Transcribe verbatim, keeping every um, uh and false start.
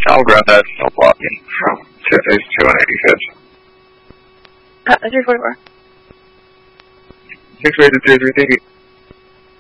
I'll grab that cell blocking from Phase two and eighty-fifth. Uh, three forty-four. six eight two three, thank you.